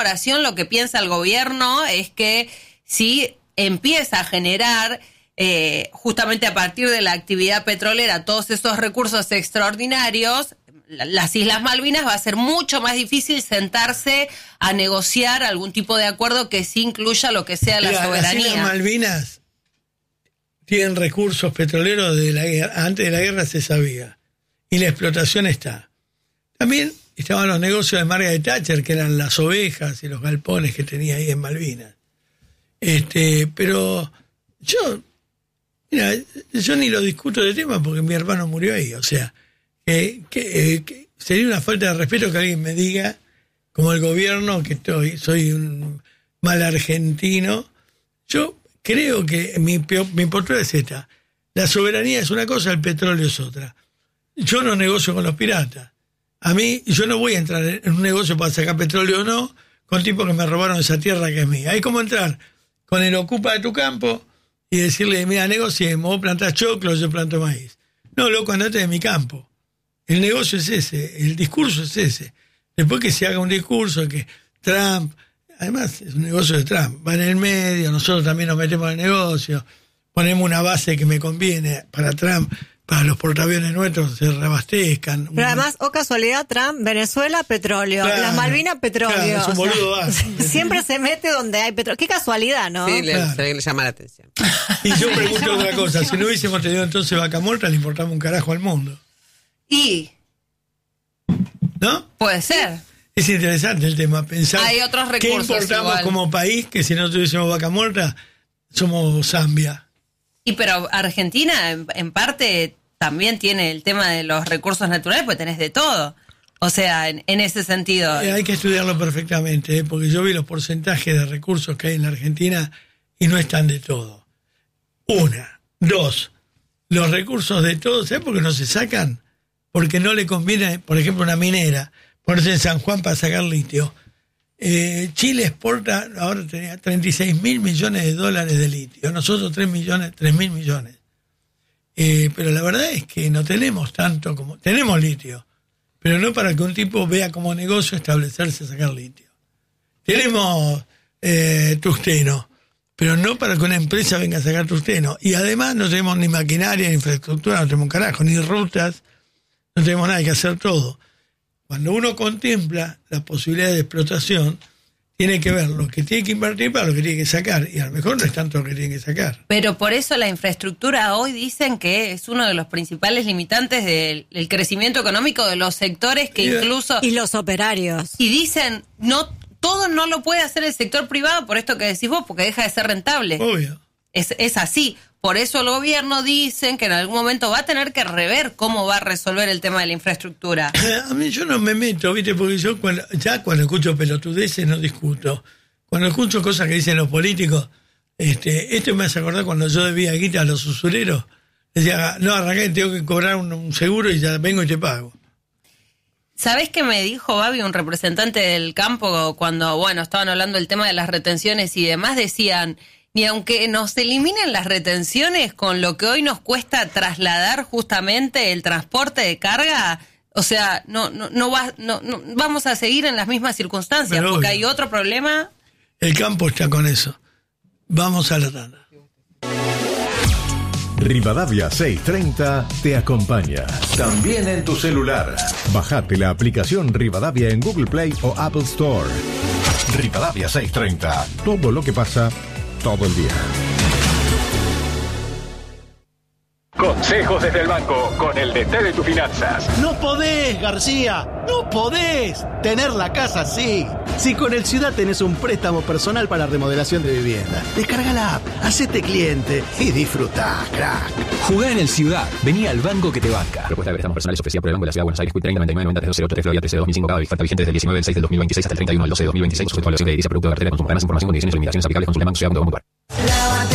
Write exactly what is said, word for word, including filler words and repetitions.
oración lo que piensa el gobierno es que si empieza a generar eh, justamente a partir de la actividad petrolera todos esos recursos extraordinarios, las Islas Malvinas va a ser mucho más difícil sentarse a negociar algún tipo de acuerdo que sí incluya lo que sea la Mira, soberanía. Las Islas Malvinas tienen recursos petroleros de la guerra, antes de la guerra se sabía, y la explotación está. También estaban los negocios de Margaret Thatcher, que eran las ovejas y los galpones que tenía ahí en Malvinas. Este, pero yo, mira, yo ni lo discuto de tema porque mi hermano murió ahí, o sea, que, que, que sería una falta de respeto que alguien me diga, como el gobierno, que estoy, soy un mal argentino. Yo creo que mi, mi postura es esta: la soberanía es una cosa, el petróleo es otra. Yo no negocio con los piratas. A mí, yo no voy a entrar en un negocio para sacar petróleo o no, con tipos que me robaron esa tierra que es mía. Hay como entrar con el ocupa de tu campo y decirle, mira, negociemos, vos plantás choclo, yo planto maíz. No, loco, andate de mi campo. El negocio es ese, el discurso es ese. Después que se haga un discurso que Trump, además es un negocio de Trump, va en el medio, nosotros también nos metemos en el negocio, ponemos una base que me conviene para Trump, para los portaaviones nuestros se reabastezcan. Pero además, o oh casualidad, Trump, Venezuela, petróleo, claro, las Malvinas, petróleo. Claro, es un boludo, o sea, siempre se mete donde hay petróleo. Qué casualidad, ¿no? Sí, le, claro. le llama la atención. Y yo pregunto otra cosa, si no hubiésemos tenido entonces Vaca Muerta, le importaba un carajo al mundo. Y... ¿no? Puede ser. Es interesante el tema, pensar hay otros recursos qué importamos igual como país, que si no tuviésemos Vaca Muerta, somos Zambia. Y pero Argentina, en, en parte, también tiene el tema de los recursos naturales, pues tenés de todo. O sea, en, en ese sentido. Eh, hay que estudiarlo perfectamente, ¿eh? Porque yo vi los porcentajes de recursos que hay en la Argentina y no están de todo. Una. Dos. Los recursos de todo, ¿sabes por qué no se sacan? Porque no le conviene, por ejemplo, una minera, ponerse en San Juan para sacar litio. Eh, Chile exporta, ahora tenía treinta y seis mil millones de dólares de litio. Nosotros tres millones, tres mil millones. Eh, pero la verdad es que no tenemos tanto como... Tenemos litio, pero no para que un tipo vea como negocio establecerse a sacar litio. Tenemos eh, tungsteno, pero no para que una empresa venga a sacar tungsteno. Y además no tenemos ni maquinaria, ni infraestructura, no tenemos un carajo, ni rutas, no tenemos nada, hay que hacer todo. Cuando uno contempla la posibilidad de explotación, tiene que ver lo que tiene que invertir para lo que tiene que sacar, y a lo mejor no es tanto lo que tiene que sacar. Pero por eso la infraestructura hoy dicen que es uno de los principales limitantes del, del crecimiento económico de los sectores que y, incluso... Y los operarios. Y dicen, no, todo no lo puede hacer el sector privado por esto que decís vos, porque deja de ser rentable. Obvio. Es, es así. Por eso el gobierno dicen que en algún momento va a tener que rever cómo va a resolver el tema de la infraestructura. A mí yo no me meto, ¿viste? Porque yo cuando, ya cuando escucho pelotudeces no discuto. Cuando escucho cosas que dicen los políticos, este, esto me hace acordar cuando yo debía guita a los usureros. Decía, no, arranqué, tengo que cobrar un, un seguro y ya vengo y te pago. ¿Sabés qué me dijo, Babi, un representante del campo, cuando, bueno, estaban hablando del tema de las retenciones y demás? Decían... Ni aunque nos eliminen las retenciones con lo que hoy nos cuesta trasladar justamente el transporte de carga, o sea, no no no, va, no, no vamos a seguir en las mismas circunstancias. Pero porque obvio, hay otro problema. El campo está con eso. Vamos a la tanda. Rivadavia seiscientos treinta te acompaña. También en tu celular. Bajate la aplicación Rivadavia en Google Play o Apple Store. Rivadavia seiscientos treinta. Todo lo que pasa todo el día. Consejos desde el banco con el D T de tus finanzas. No podés, García, no podés tener la casa así. Si con el Ciudad tenés un préstamo personal para remodelación de vivienda, descarga la app, hacete cliente y disfrutá, crack. Jugá en el Ciudad, vení al banco que te banca. Propuesta de préstamos personales ofrecida por el Banco de la Ciudad de Buenos Aires, treinta noventa y nueve noventa cero cero tres Florida trece dos mil cinco, cada falta vigente desde el diecinueve del seis del dos mil veintiséis hasta el treinta y uno del doce del dos mil veintiséis, sujeto a evaluación de edilicia, producto de cartera, consumo, ganancias, información, condiciones y limitaciones aplicables, consulta en banco ciudad punto com punto ar.